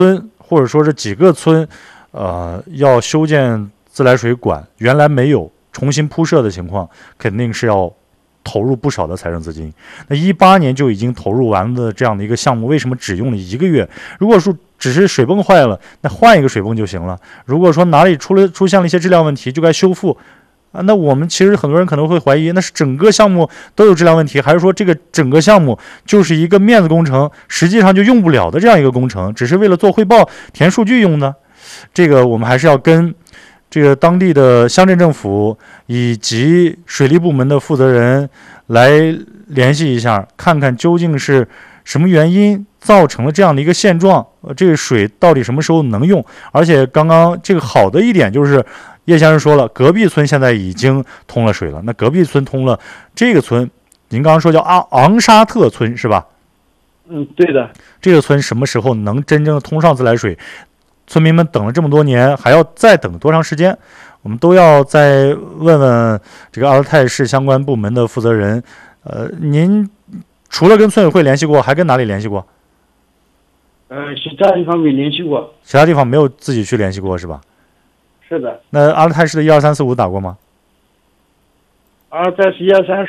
或者说是几个村，要修建自来水管，原来没有，重新铺设的情况，肯定是要投入不少的财政资金。那18年就已经投入完的这样的一个项目，为什么只用了1个月？如果说只是水泵坏了，那换一个水泵就行了。如果说哪里出现了一些质量问题，就该修复。那我们其实很多人可能会怀疑，那是整个项目都有质量问题，还是说这个整个项目就是一个面子工程，实际上就用不了的这样一个工程，只是为了做汇报、填数据用的？这个我们还是要跟这个当地的乡镇政府以及水利部门的负责人来联系一下，看看究竟是什么原因造成了这样的一个现状，这个水到底什么时候能用？而且刚刚这个好的一点就是叶先生说了，隔壁村现在已经通了水了。那隔壁村通了，这个村您刚刚说叫昂沙特村是吧？ 对的。 这个村什么时候能真正通上自来水？村民们等了这么多年，还要再等多长时间？我们都要再问问这个阿勒泰市相关部门的负责人。您除了跟村委会联系过，还跟哪里联系过？ 其他地方没联系过。 其他地方没有自己去联系过是吧？ 是的。 那阿勒泰市的12345打过吗？ 阿勒泰市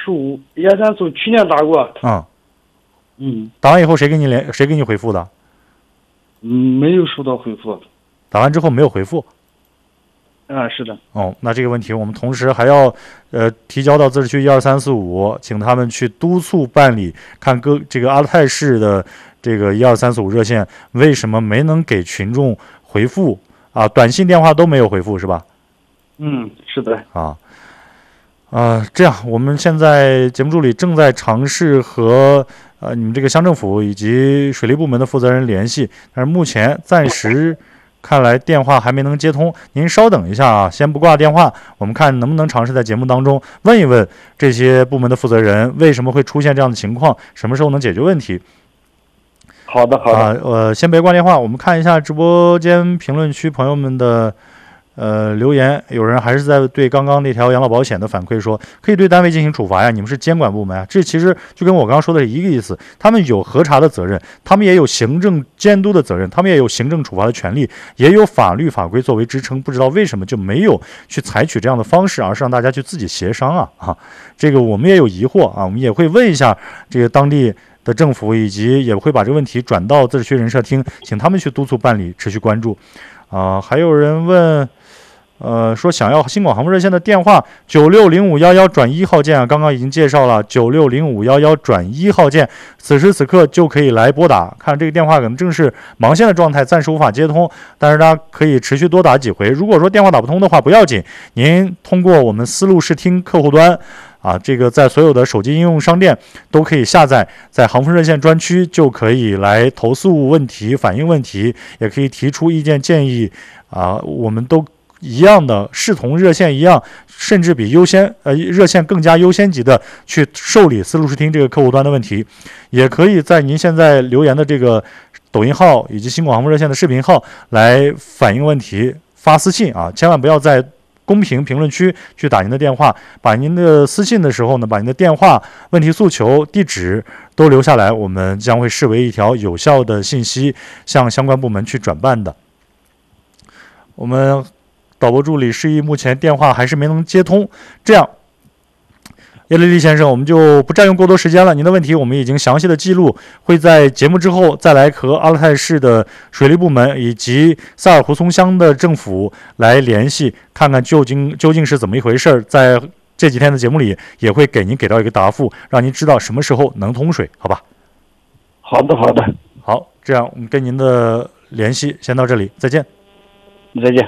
12345去年打过。打完以后谁给你回复的？ 没有收到回复。 打完之后没有回复。 是的。 那这个问题我们同时还要提交到自治区12345，请他们去督促办理，看这个阿勒泰市的这个12345热线为什么没能给群众回复啊？短信、电话都没有回复是吧？ 是的。 这样我们现在节目助理正在尝试和你们这个乡政府以及水利部门的负责人联系，但是目前暂时看来电话还没能接通，您稍等一下啊，先不挂电话，我们看能不能尝试在节目当中问一问这些部门的负责人为什么会出现这样的情况，什么时候能解决问题。 好的。 先别挂电话，我们看一下直播间评论区朋友们的留言，有人还是在对刚刚那条养老保险的反馈说，可以对单位进行处罚呀，你们是监管部门啊，这其实就跟我刚刚说的是一个意思，他们有核查的责任，他们也有行政监督的责任，他们也有行政处罚的权利，也有法律法规作为支撑，不知道为什么就没有去采取这样的方式，而是让大家去自己协商啊，这个我们也有疑惑啊，我们也会问一下这个当地的政府，以及也会把这个问题转到自治区人社厅，请他们去督促办理，持续关注。还有人问说想要新广航空热线的电话960511转1号键刚刚已经介绍了960511转1号键，此时此刻就可以来拨打。看这个电话可能正是忙线的状态，暂时无法接通，但是大家可以持续多打几回。如果说电话打不通的话不要紧，您通过我们思路视听客户端这个在所有的手机应用商店都可以下载，在航空热线专区就可以来投诉问题、反映问题，也可以提出意见建议我们都一样的，视同热线一样，甚至比热线更加优先级的去受理思路视听这个客户端的问题。也可以在您现在留言的这个抖音号以及新广航空热线的视频号来反映问题，发私信千万不要在公屏评论区去打您的电话，把您的私信的时候呢，把您的电话、问题诉求、地址都留下来，我们将会视为一条有效的信息，向相关部门去转办的。我们导播助理示意目前电话还是没能接通，这样叶丽丽先生，我们就不占用过多时间了，您的问题我们已经详细的记录，会在节目之后再来和阿勒泰市的水利部门以及萨尔胡松乡的政府来联系，看看究竟是怎么一回事，在这几天的节目里也会给您给到一个答复，让您知道什么时候能通水，好吧？ 好的。 好，这样我们跟您的联系先到这里，再见。 再见。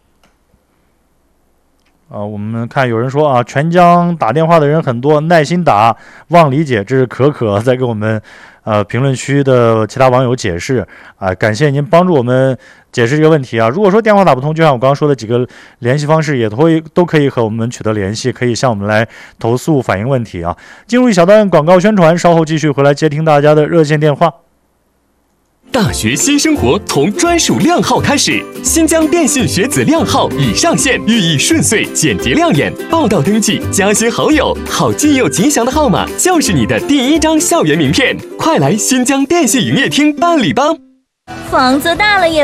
我们看有人说全疆打电话的人很多，耐心打，望理解，这是可在给我们评论区的其他网友解释感谢您帮助我们解释这个问题如果说电话打不通，就像我刚刚说的几个联系方式也都可以和我们取得联系，可以向我们来投诉反映问题进入一小段广告宣传，稍后继续回来接听大家的热线电话。 大学新生活从专属靓号开始，新疆电信学子靓号已上线，寓意顺遂、简洁、亮眼。报到登记，加些好友，好记又吉祥的号码就是你的第一张校园名片。快来新疆电信营业厅办理吧！ 房子大了也